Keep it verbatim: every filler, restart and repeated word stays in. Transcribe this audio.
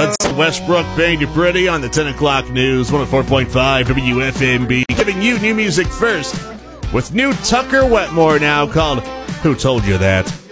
Hudson Westbrook, Bang You Pretty on the ten o'clock news, one oh four point five W F M B, giving you new music first with new Tucker Wetmore now called Who Told You That?